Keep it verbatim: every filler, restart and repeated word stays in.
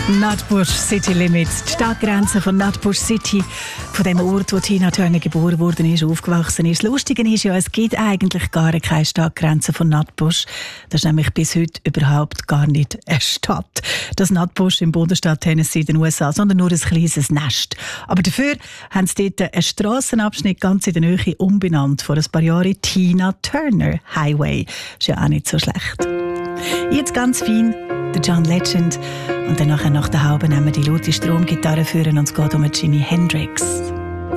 Nutbush City Limits, die Stadtgrenze von Nutbush City, von dem Ort, wo Tina Turner geboren worden ist, aufgewachsen ist. Das Lustige ist ja, es gibt eigentlich gar keine Stadtgrenze von Nutbush. Das ist nämlich bis heute überhaupt gar nicht eine Stadt. Das Nutbush im Bundesstaat Tennessee in den U S A, sondern nur ein kleines Nest. Aber dafür haben sie dort einen Strassenabschnitt ganz in der Nähe umbenannt, vor ein paar Jahren Tina Turner Highway. Ist ja auch nicht so schlecht. Jetzt ganz fein, der John Legend. Und dann nachher nach der Haube nehmen wir die laute Stromgitarre führen und es geht um Jimi Hendrix.